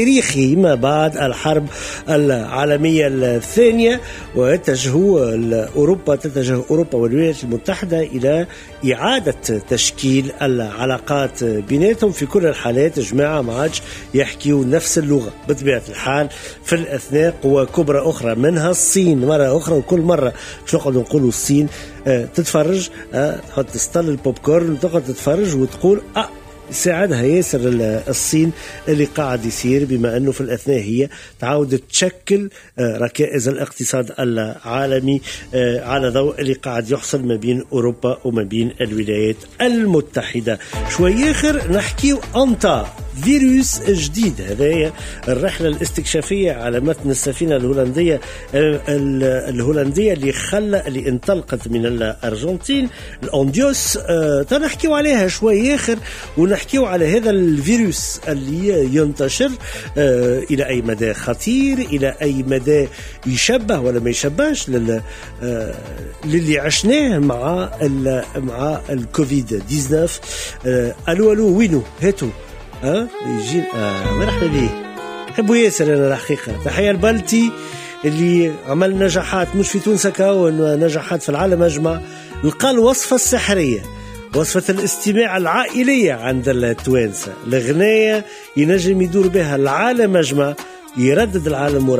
تاريخي ما بعد الحرب العالمية الثانية، وتتجه أوروبا والولايات المتحدة إلى إعادة تشكيل العلاقات بيناتهم. في كل الحالات جماعة ما عادش يحكيوا نفس اللغة بطبيعة الحال. في الأثناء قوى كبرى أخرى منها الصين مرة أخرى، وكل مرة مش نقعد نقولوا الصين تتفرج، تحط تستل البوب كورن وتقعد تتفرج وتقول ساعدها ياسر الصين اللي قاعد يصير، بما أنه في الأثناء هي تعاود تشكل ركائز الاقتصاد العالمي على ضوء اللي قاعد يحصل ما بين أوروبا وما بين الولايات المتحدة. شوي آخر نحكيو أنتا فيروس جديد. هذه الرحلة الاستكشافية على متن السفينة الهولندية اللي انطلقت من الأرجنتين، الأنديوس. تنحكيو عليها شوي آخر، ونحكيو على هذا الفيروس اللي ينتشر إلى أي مدى خطير، إلى أي مدى يشبه ولا ما يشبهش للي عشناه مع الكوفيد 19. ألو وينو هاتو يجين مرحبا بيه، حبوا ياسر أنا الحقيقة. تحية البلتي اللي عمل نجاحات مش في تونس ونجاحات في العالم أجمع. لقى الوصفة السحرية، وصفة الاستماع العائلية عند التوانسة، الغناية ينجم يدور بها العالم أجمع، يردد العالم